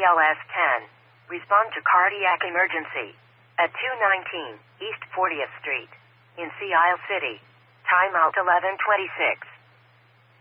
BLS 10. Respond to cardiac emergency. At 219 East 40th Street. In Sea Isle City. Timeout 11:26.